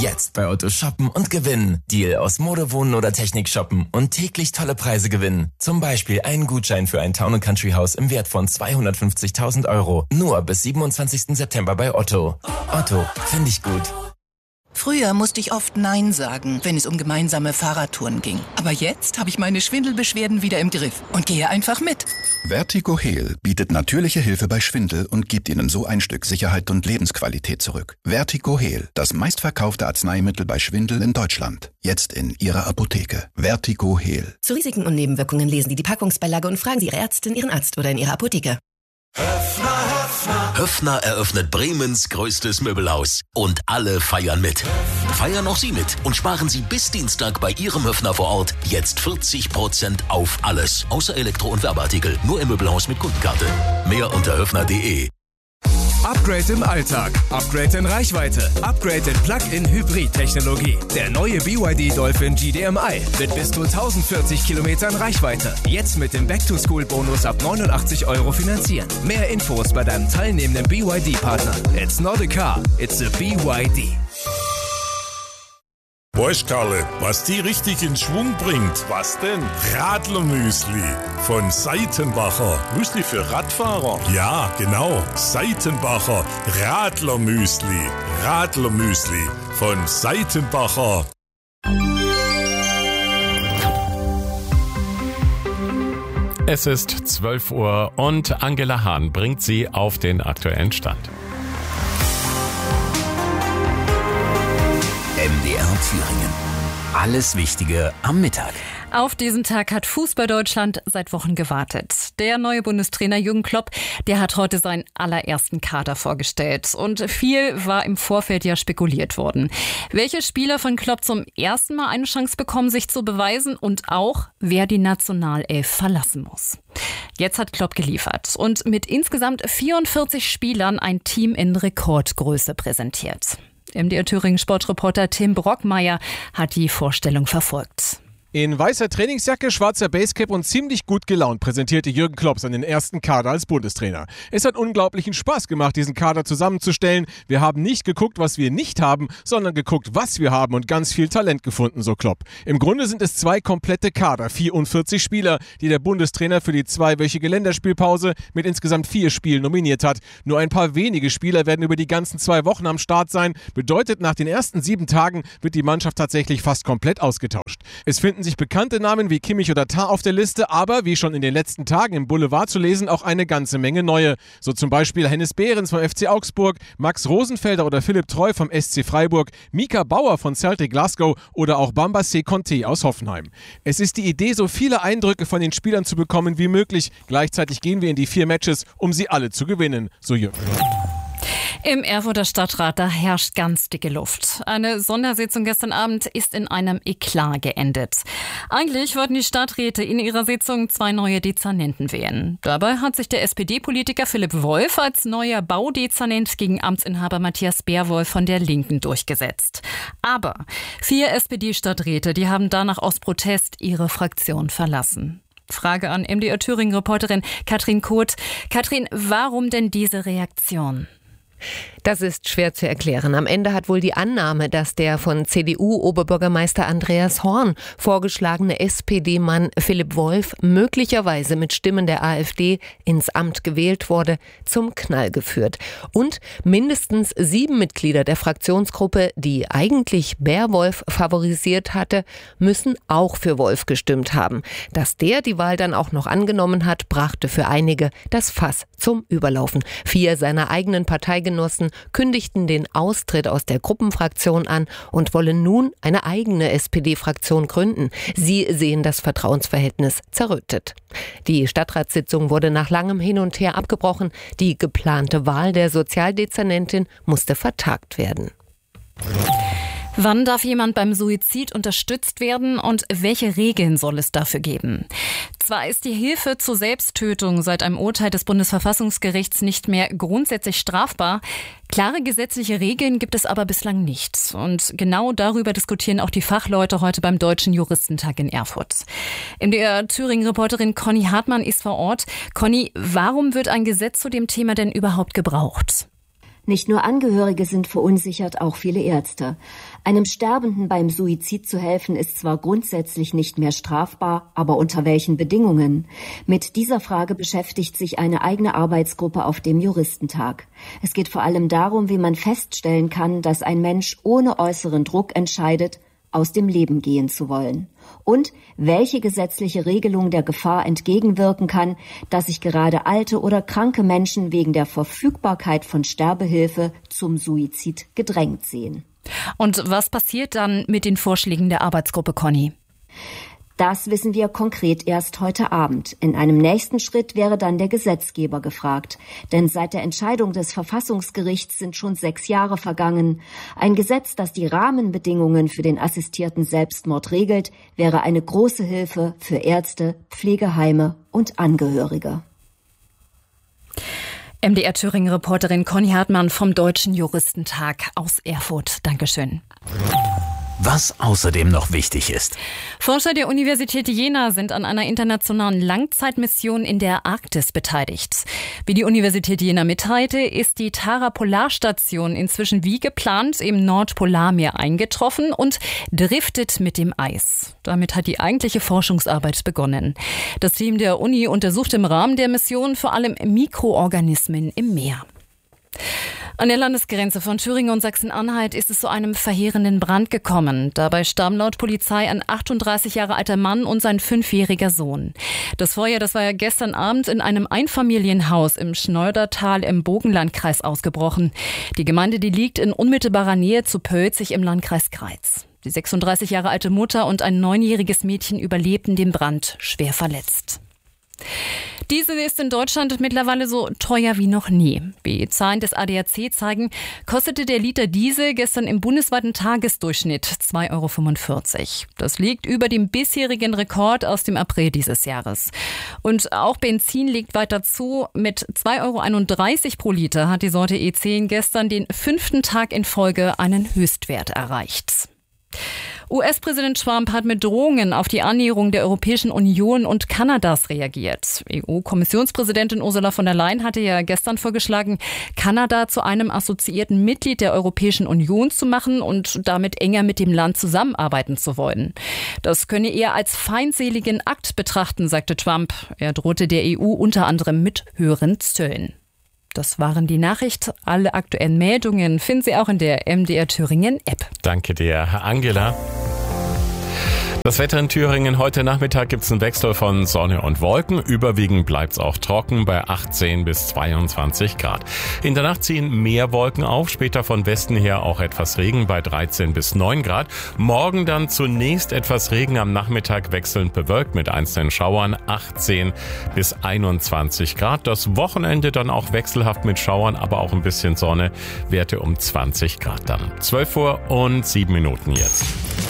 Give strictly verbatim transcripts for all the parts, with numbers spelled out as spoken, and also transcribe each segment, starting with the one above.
Jetzt bei Otto shoppen und gewinnen. Deal aus Mode, Wohnen oder Technik shoppen und täglich tolle Preise gewinnen. Zum Beispiel einen Gutschein für ein Town and Country Haus im Wert von zweihundertfünfzigtausend Euro. Nur bis siebenundzwanzigsten September bei Otto. Otto, finde ich gut. Früher musste ich oft Nein sagen, wenn es um gemeinsame Fahrradtouren ging. Aber jetzt habe ich meine Schwindelbeschwerden wieder im Griff und gehe einfach mit. Vertigo Heal bietet natürliche Hilfe bei Schwindel und gibt Ihnen so ein Stück Sicherheit und Lebensqualität zurück. Vertigo Heal, das meistverkaufte Arzneimittel bei Schwindel in Deutschland. Jetzt in Ihrer Apotheke. Vertigo Heal. Zu Risiken und Nebenwirkungen lesen Sie die Packungsbeilage und fragen Sie Ihre Ärztin, Ihren Arzt oder in Ihrer Apotheke. Höffner, Höffner. Höffner eröffnet Bremens größtes Möbelhaus. Und alle feiern mit. Feiern auch Sie mit und sparen Sie bis Dienstag bei Ihrem Höffner vor Ort jetzt vierzig Prozent auf alles. Außer Elektro- und Werbeartikel. Nur im Möbelhaus mit Kundenkarte. Mehr unter höffner punkt de. Upgrade im Alltag, Upgrade in Reichweite, Upgrade in Plug-in-Hybrid-Technologie. Der neue B Y D Dolphin G D M I mit bis zu tausendvierzig Kilometern Reichweite. Jetzt mit dem Back-to-School-Bonus ab neunundachtzig Euro finanzieren. Mehr Infos bei deinem teilnehmenden B Y D-Partner. It's not a car, it's a B Y D. Weißt Karle, was die richtig in Schwung bringt? Was denn? Radlermüsli von Seitenbacher. Müsli für Radfahrer? Ja, genau. Seitenbacher Radlermüsli. Radlermüsli von Seitenbacher. Es ist zwölf Uhr und Angela Hahn bringt Sie auf den aktuellen Stand. M D R Thüringen. Alles Wichtige am Mittag. Auf diesen Tag hat Fußball Deutschland seit Wochen gewartet. Der neue Bundestrainer Jürgen Klopp, der hat heute seinen allerersten Kader vorgestellt. Und viel war im Vorfeld ja spekuliert worden. Welche Spieler von Klopp zum ersten Mal eine Chance bekommen, sich zu beweisen und auch, wer die Nationalelf verlassen muss. Jetzt hat Klopp geliefert und mit insgesamt vierundvierzig Spielern ein Team in Rekordgröße präsentiert. M D R Thüringen Sportreporter Tim Brockmeier hat die Vorstellung verfolgt. In weißer Trainingsjacke, schwarzer Basecap und ziemlich gut gelaunt präsentierte Jürgen Klopp seinen ersten Kader als Bundestrainer. Es hat unglaublichen Spaß gemacht, diesen Kader zusammenzustellen. Wir haben nicht geguckt, was wir nicht haben, sondern geguckt, was wir haben und ganz viel Talent gefunden, so Klopp. Im Grunde sind es zwei komplette Kader, vierundvierzig Spieler, die der Bundestrainer für die zweiwöchige Länderspielpause mit insgesamt vier Spielen nominiert hat. Nur ein paar wenige Spieler werden über die ganzen zwei Wochen am Start sein. Bedeutet, nach den ersten sieben Tagen wird die Mannschaft tatsächlich fast komplett ausgetauscht. Es finden sich bekannte Namen wie Kimmich oder Tah auf der Liste, aber wie schon in den letzten Tagen im Boulevard zu lesen, auch eine ganze Menge neue. So zum Beispiel Hennes Behrens vom F C Augsburg, Max Rosenfelder oder Philipp Treu vom S C Freiburg, Mika Bauer von Celtic Glasgow oder auch Bambassé Conté aus Hoffenheim. Es ist die Idee, so viele Eindrücke von den Spielern zu bekommen wie möglich. Gleichzeitig gehen wir in die vier Matches, um sie alle zu gewinnen, so Jürgen. Im Erfurter Stadtrat, da herrscht ganz dicke Luft. Eine Sondersitzung gestern Abend ist in einem Eklat geendet. Eigentlich wollten die Stadträte in ihrer Sitzung zwei neue Dezernenten wählen. Dabei hat sich der S P D-Politiker Philipp Wolf als neuer Baudezernent gegen Amtsinhaber Matthias Bärwolf von der Linken durchgesetzt. Aber vier S P D-Stadträte, die haben danach aus Protest ihre Fraktion verlassen. Frage an M D R Thüringen-Reporterin Katrin Koth. Katrin, warum denn diese Reaktion? Das ist schwer zu erklären. Am Ende hat wohl die Annahme, dass der von C D U-Oberbürgermeister Andreas Horn vorgeschlagene S P D-Mann Philipp Wolf möglicherweise mit Stimmen der AfD ins Amt gewählt wurde, zum Knall geführt. Und mindestens sieben Mitglieder der Fraktionsgruppe, die eigentlich Bärwolf favorisiert hatte, müssen auch für Wolf gestimmt haben. Dass der die Wahl dann auch noch angenommen hat, brachte für einige das Fass zum Überlaufen. Vier seiner eigenen Parteigenossen kündigten den Austritt aus der Gruppenfraktion an und wollen nun eine eigene S P D-Fraktion gründen. Sie sehen das Vertrauensverhältnis zerrüttet. Die Stadtratssitzung wurde nach langem Hin und Her abgebrochen. Die geplante Wahl der Sozialdezernentin musste vertagt werden. Wann darf jemand beim Suizid unterstützt werden und welche Regeln soll es dafür geben? Zwar ist die Hilfe zur Selbsttötung seit einem Urteil des Bundesverfassungsgerichts nicht mehr grundsätzlich strafbar. Klare gesetzliche Regeln gibt es aber bislang nicht. Und genau darüber diskutieren auch die Fachleute heute beim Deutschen Juristentag in Erfurt. M D R Thüringen-Reporterin Conny Hartmann ist vor Ort. Conny, warum wird ein Gesetz zu dem Thema denn überhaupt gebraucht? Nicht nur Angehörige sind verunsichert, auch viele Ärzte. Einem Sterbenden beim Suizid zu helfen, ist zwar grundsätzlich nicht mehr strafbar, aber unter welchen Bedingungen? Mit dieser Frage beschäftigt sich eine eigene Arbeitsgruppe auf dem Juristentag. Es geht vor allem darum, wie man feststellen kann, dass ein Mensch ohne äußeren Druck entscheidet, aus dem Leben gehen zu wollen. Und welche gesetzliche Regelung der Gefahr entgegenwirken kann, dass sich gerade alte oder kranke Menschen wegen der Verfügbarkeit von Sterbehilfe zum Suizid gedrängt sehen. Und was passiert dann mit den Vorschlägen der Arbeitsgruppe, Conny? Das wissen wir konkret erst heute Abend. In einem nächsten Schritt wäre dann der Gesetzgeber gefragt. Denn seit der Entscheidung des Verfassungsgerichts sind schon sechs Jahre vergangen. Ein Gesetz, das die Rahmenbedingungen für den assistierten Selbstmord regelt, wäre eine große Hilfe für Ärzte, Pflegeheime und Angehörige. M D R Thüringen-Reporterin Conny Hartmann vom Deutschen Juristentag aus Erfurt. Dankeschön. Was außerdem noch wichtig ist. Forscher der Universität Jena sind an einer internationalen Langzeitmission in der Arktis beteiligt. Wie die Universität Jena mitteilte, ist die Tara-Polarstation inzwischen wie geplant im Nordpolarmeer eingetroffen und driftet mit dem Eis. Damit hat die eigentliche Forschungsarbeit begonnen. Das Team der Uni untersucht im Rahmen der Mission vor allem Mikroorganismen im Meer. An der Landesgrenze von Thüringen und Sachsen-Anhalt ist es zu einem verheerenden Brand gekommen. Dabei starben laut Polizei ein achtunddreißig Jahre alter Mann und sein fünfjähriger Sohn. Das Feuer, das war ja gestern Abend in einem Einfamilienhaus im Schneudertal im Burgenlandkreis ausgebrochen. Die Gemeinde, die liegt in unmittelbarer Nähe zu Pölzig im Landkreis Greiz. Die sechsunddreißig Jahre alte Mutter und ein neunjähriges Mädchen überlebten den Brand schwer verletzt. Diesel ist in Deutschland mittlerweile so teuer wie noch nie. Wie Zahlen des A D A C zeigen, kostete der Liter Diesel gestern im bundesweiten Tagesdurchschnitt zwei Euro fünfundvierzig. Das liegt über dem bisherigen Rekord aus dem April dieses Jahres. Und auch Benzin legt weiter zu. Mit zwei Euro einunddreißig pro Liter hat die Sorte E zehn gestern den fünften Tag in Folge einen Höchstwert erreicht. U S-Präsident Trump hat mit Drohungen auf die Annäherung der Europäischen Union und Kanadas reagiert. E U-Kommissionspräsidentin Ursula von der Leyen hatte ja gestern vorgeschlagen, Kanada zu einem assoziierten Mitglied der Europäischen Union zu machen und damit enger mit dem Land zusammenarbeiten zu wollen. Das könne er als feindseligen Akt betrachten, sagte Trump. Er drohte der E U unter anderem mit höheren Zöllen. Das waren die Nachrichten. Alle aktuellen Meldungen finden Sie auch in der M D R Thüringen App. Danke dir, Angela. Das Wetter in Thüringen. Heute Nachmittag gibt es einen Wechsel von Sonne und Wolken. Überwiegend bleibt es auch trocken bei achtzehn bis zweiundzwanzig Grad. In der Nacht ziehen mehr Wolken auf, später von Westen her auch etwas Regen bei dreizehn bis neun Grad. Morgen dann zunächst etwas Regen, am Nachmittag wechselnd bewölkt mit einzelnen Schauern, achtzehn bis einundzwanzig Grad. Das Wochenende dann auch wechselhaft mit Schauern, aber auch ein bisschen Sonne, Werte um zwanzig Grad dann. zwölf Uhr und sieben Minuten jetzt.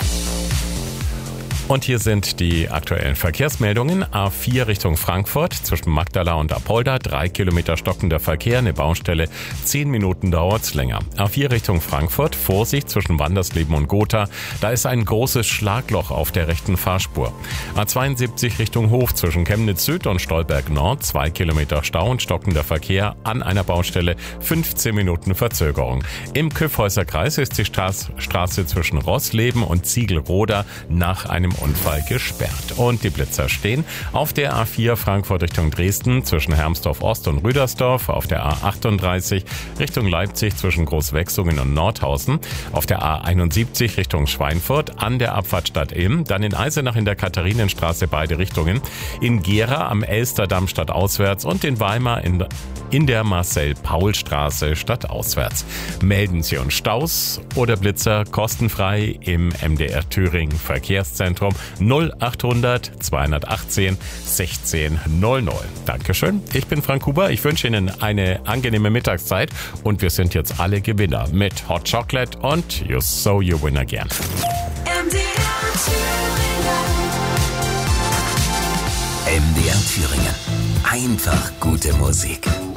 Und hier sind die aktuellen Verkehrsmeldungen. A vier Richtung Frankfurt zwischen Magdala und Apolda. Drei Kilometer stockender Verkehr, eine Baustelle. Zehn Minuten dauert's länger. A vier Richtung Frankfurt. Vorsicht zwischen Wandersleben und Gotha. Da ist ein großes Schlagloch auf der rechten Fahrspur. A zweiundsiebzig Richtung Hof zwischen Chemnitz Süd und Stolberg Nord. Zwei Kilometer Stau und stockender Verkehr an einer Baustelle. fünfzehn Minuten Verzögerung. Im Kyffhäuser Kreis ist die Straße zwischen Rossleben und Ziegelroda nach einem Unfall gesperrt. Und die Blitzer stehen auf der A vier Frankfurt Richtung Dresden zwischen Hermsdorf Ost und Rüdersdorf, auf der A achtunddreißig Richtung Leipzig zwischen Großwechsungen und Nordhausen, auf der A einundsiebzig Richtung Schweinfurt an der Abfahrt Stadt Ilm, dann in Eisenach in der Katharinenstraße beide Richtungen, in Gera am Elsterdamm stadtauswärts und in Weimar in, in der Marcel-Paul-Straße stadtauswärts. Melden Sie uns Staus oder Blitzer kostenfrei im M D R Thüringen Verkehrszentrum null achthundert zweihundertachtzehn sechzehn null null. Dankeschön. Ich bin Frank Huber. Ich wünsche Ihnen eine angenehme Mittagszeit und wir sind jetzt alle Gewinner mit Hot Chocolate und You So You Win Again. M D R Thüringen. M D R Thüringen. Einfach gute Musik.